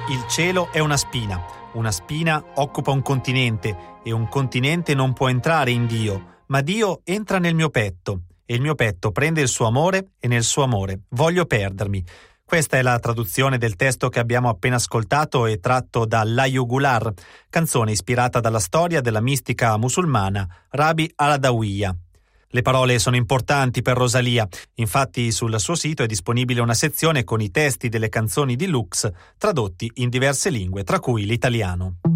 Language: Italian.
Il cielo è una spina occupa un continente e un continente non può entrare in Dio, ma Dio entra nel mio petto e il mio petto prende il suo amore e nel suo amore voglio perdermi. Questa è la traduzione del testo che abbiamo appena ascoltato e tratto da La Yugular, canzone ispirata dalla storia della mistica musulmana Rabi al-Adawiya. Le parole sono importanti per Rosalia, infatti sul suo sito è disponibile una sezione con i testi delle canzoni di Lux tradotti in diverse lingue, tra cui l'italiano.